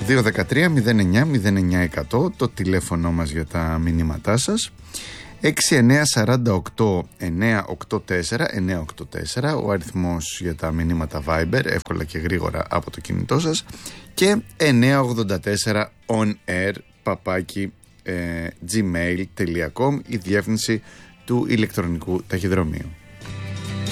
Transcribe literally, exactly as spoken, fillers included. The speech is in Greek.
δύο ένα τρία μηδέν εννιά μηδέν εννιά εκατό το τηλέφωνο μας για τα μηνύματά σας. έξι εννιά τέσσερα οκτώ εννιά οκτώ τέσσερα εννιά οκτώ τέσσερα ο αριθμός για τα μηνύματα Viber, εύκολα και γρήγορα από το κινητό σας, και εννιά ογδόντα τέσσερα on air παπάκι ε, gmail τελεία com η διεύθυνση του ηλεκτρονικού ταχυδρομείου.